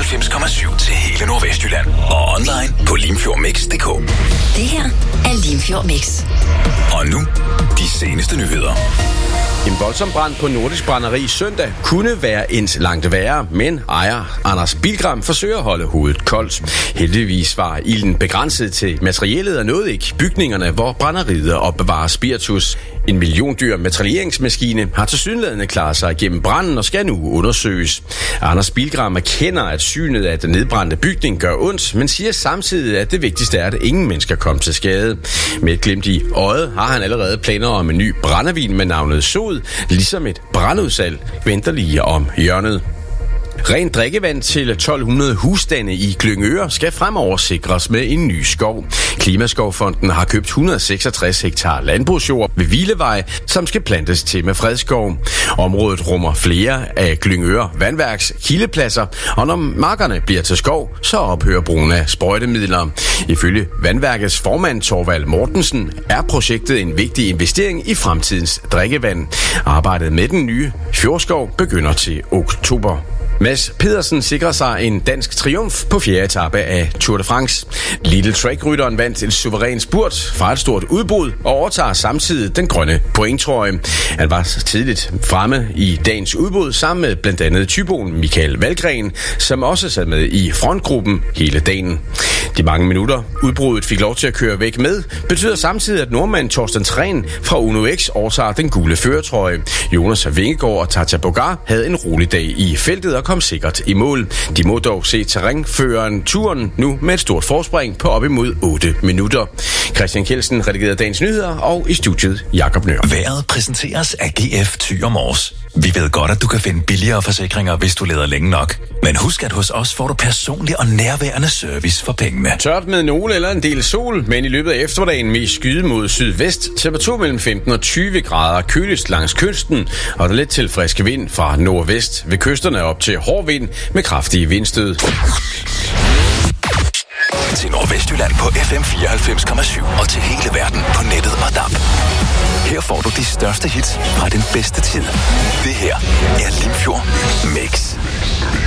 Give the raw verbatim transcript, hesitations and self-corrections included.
fireoghalvfems komma syv til hele Nordvestjylland. Og online på limfjordmix punktum d k. Det her er Limfjord Mix. Og nu, de seneste nyheder. En voldsom brand på Nordisk Brænderi søndag kunne være ens langt værre, men ejer Anders Bilgram forsøger at holde hovedet koldt. Heldigvis var ilden begrænset til materiellet og nåede ikke bygningerne, hvor brænderiet opbevarer spiritus. En milliondyr matrilleringsmaskine har tilsyneladende klaret sig igennem branden og skal nu undersøges. Anders Bilgram erkender, at synet af den nedbrændte bygning gør ondt, men siger samtidig, at det vigtigste er, at ingen mennesker kom til skade. Med et glimt i øjet har han allerede planer om en ny brændevin med navnet Sod, ligesom et brandudsalg venter lige om hjørnet. Rent drikkevand til tolv hundrede husstande i Glyngøre skal fremover sikres med en ny skov. Klimaskovfonden har købt et hundrede og seksogtres hektar landbrugsjord ved Hvilevej, som skal plantes til med fredskov. Området rummer flere af Glyngøre vandværks kildepladser, og når markerne bliver til skov, så ophører brugen af sprøjtemidler. Ifølge vandværkets formand Thorvald Mortensen er projektet en vigtig investering i fremtidens drikkevand. Arbejdet med den nye fjordskov begynder til oktober. Mads Pedersen sikrer sig en dansk triumf på fjerde etape af Tour de France. Little Track-rytteren vandt en suveræn spurt fra et stort udbrud og overtager samtidig den grønne pointtrøje. Han var tidligt fremme i dagens udbrud sammen med blandt andet tyboen Michael Valgren, som også sad med i frontgruppen hele dagen. De mange minutter udbruddet fik lov til at køre væk med, betyder samtidig, at nordmand Torsten Træn fra Uno X overtager den gule førertrøje. Jonas Vingegaard og Tata Bogar havde en rolig dag i feltet og kom sikkert i mål. De må dog se terrænføreren turen nu med et stort forspring på op imod otte minutter. Christian Kjeldsen redigerede dagens nyheder, og i studiet Jakob Nør. Vejret præsenteres af G F Thy og Mors. Vi ved godt, at du kan finde billigere forsikringer, hvis du leder længe nok. Men husk, at hos os får du personlig og nærværende service for pengene. Tørt med nogle eller en del sol, men i løbet af eftermiddagen mest skyde mod sydvest. Temperatur mellem femten og tyve grader, køligst langs kysten, og der lidt til frisk vind fra nordvest. Ved kysterne op til hård vind med kraftige vindstød. Til Nordvestjylland på F M fireoghalvfems komma syv og til hele verden på nettet og D A B. Her får du de største hits fra den bedste tid. Det her er Limfjord Mix.